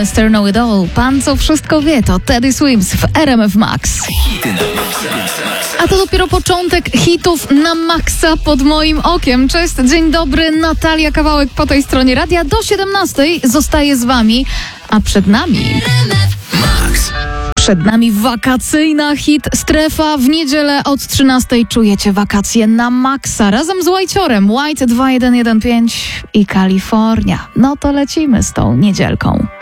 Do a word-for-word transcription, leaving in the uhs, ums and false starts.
Chester Know It All. Pan co wszystko wie, to Teddy Swims w R M F Max. A to dopiero początek hitów na maksa pod moim okiem. Cześć, dzień dobry, Natalia Kawałek po tej stronie radia. Do siedemnastej zostaje z wami, a przed nami... Max. Przed nami wakacyjna hit strefa. W niedzielę od trzynastej czujecie wakacje na maksa razem z White'orem. White dwa jeden jeden pięć i Kalifornia. No to lecimy z tą niedzielką.